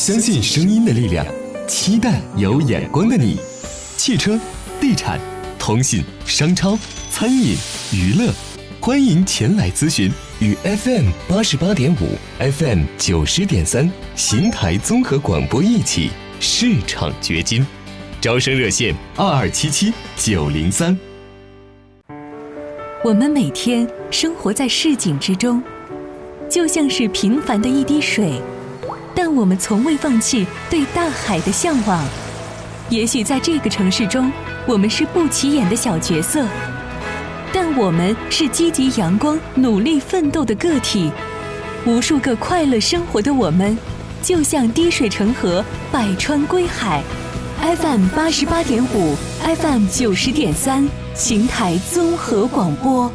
相信声音的力量，期待有眼光的你。汽车、地产、通信、商超、餐饮、娱乐，欢迎前来咨询，与 FM88.5、FM90.3 邢台综合广播一起市场掘金。招生热线2277-903。 我们每天生活在市井之中，就像是平凡的一滴水，但我们从未放弃对大海的向往。也许在这个城市中，我们是不起眼的小角色，但我们是积极阳光、努力奋斗的个体。无数个快乐生活的我们，就像滴水成河，百川归海。FM88.5、FM90.3，邢台综合广播。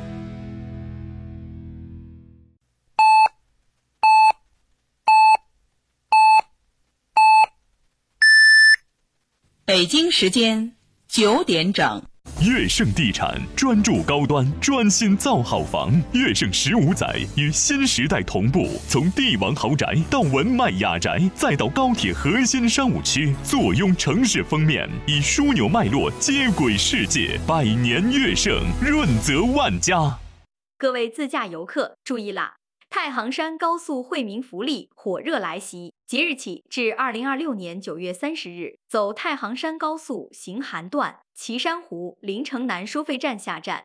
北京时间9点整。 悦盛地产专注高端，专心造好房。悦盛15载与新时代同步，从帝王豪宅到文迈雅宅，再到高铁核心商务区，坐拥城市封面，以枢纽脉络接轨世界。百年悦盛，润泽万家。 各位自驾游客注意啦！太行山高速惠民福利火热来袭，即日起至2026年9月30日，走太行山高速行韩段岐山湖临城南收费站下站，